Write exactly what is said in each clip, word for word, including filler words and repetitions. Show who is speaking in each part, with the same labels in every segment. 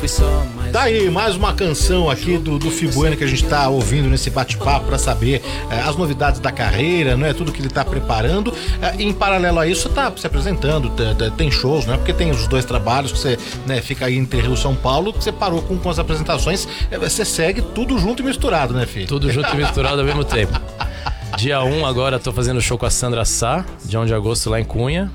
Speaker 1: Tá aí, mais uma canção aqui do, do Fi Bueno que a gente tá ouvindo nesse bate-papo pra saber eh, as novidades da carreira, não é? Tudo que ele tá preparando. Eh, em paralelo a isso, tá se apresentando, tem, tem shows, não é? Porque tem os dois trabalhos que você, né, fica aí entre Rio e São Paulo, que você parou com, com as apresentações. Eh, você segue tudo junto e misturado, né, Fi?
Speaker 2: Tudo junto e misturado ao mesmo tempo. Dia um agora tô fazendo show com a Sandra Sá, dia um de agosto lá em Cunha.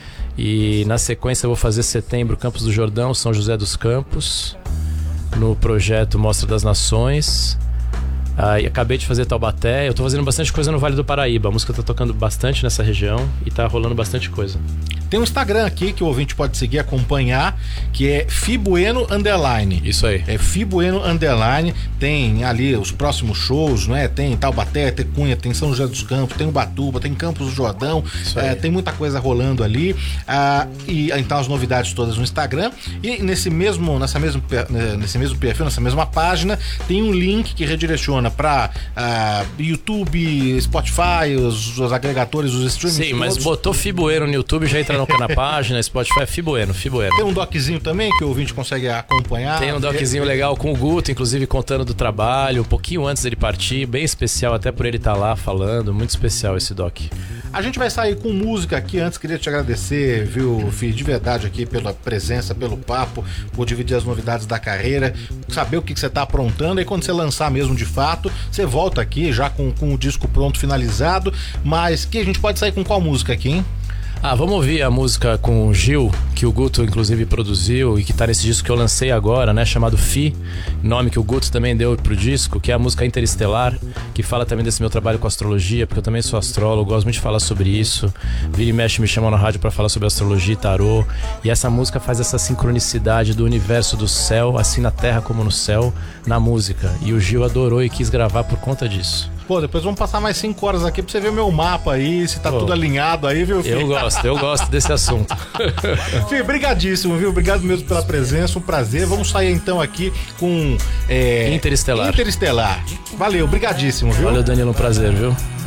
Speaker 2: E na sequência eu vou fazer setembro Campos do Jordão, São José dos Campos, no projeto Mostra das Nações. Aí acabei de fazer Taubaté. Eu tô fazendo bastante coisa no Vale do Paraíba. A música tá tocando bastante nessa região e tá rolando bastante coisa.
Speaker 1: Tem um Instagram aqui que o ouvinte pode seguir, acompanhar, que é Fi Bueno Underline.
Speaker 2: Isso aí.
Speaker 1: É Fi Bueno Underline. Tem ali os próximos shows, né? Tem Taubaté, tem Cunha, tem São José dos Campos, tem Ubatuba, tem Campos do Jordão. É, tem muita coisa rolando ali. Ah, e então as novidades todas no Instagram. E nesse mesmo, nessa mesmo, nesse mesmo perfil, nessa mesma página, tem um link que redireciona para ah, YouTube, Spotify, os, os agregadores, os streamings.
Speaker 2: Sim, mas
Speaker 1: todos.
Speaker 2: Botou Fi Bueno no YouTube, já entra na página, Spotify, Fi Bueno, Fi Bueno.
Speaker 1: Tem um doczinho também que o ouvinte consegue acompanhar.
Speaker 2: Tem um doczinho legal com o Guto, inclusive contando do trabalho, um pouquinho antes dele partir, bem especial, até por ele estar lá falando, muito especial esse doc.
Speaker 1: A gente vai sair com música aqui. Antes queria te agradecer, viu, Fi, de verdade aqui pela presença, pelo papo, por dividir as novidades da carreira, saber o que, que você tá aprontando, e quando você lançar mesmo de fato, você volta aqui já com, com o disco pronto, finalizado. Mas que a gente pode sair com qual música aqui, hein?
Speaker 2: Ah, vamos ouvir a música com o Gil, que o Guto inclusive produziu e que tá nesse disco que eu lancei agora, né, chamado Fi, nome que o Guto também deu pro disco, que é a música Interestelar, que fala também desse meu trabalho com astrologia, porque eu também sou astrólogo, gosto muito de falar sobre isso. Vira e mexe me chamam na rádio pra falar sobre astrologia e tarô, e essa música faz essa sincronicidade do universo do céu, assim na terra como no céu, na música, e o Gil adorou e quis gravar por conta disso.
Speaker 1: Pô, depois vamos passar mais cinco horas aqui pra você ver o meu mapa aí, se tá Pô, tudo alinhado aí, viu, Fi?
Speaker 2: Eu gosto, eu gosto desse assunto.
Speaker 1: Fi, brigadíssimo, viu? Obrigado mesmo pela presença, um prazer. Vamos sair então aqui com... É...
Speaker 2: Interestelar.
Speaker 1: Interestelar. Valeu, brigadíssimo, viu?
Speaker 2: Valeu, Danilo, um prazer, viu?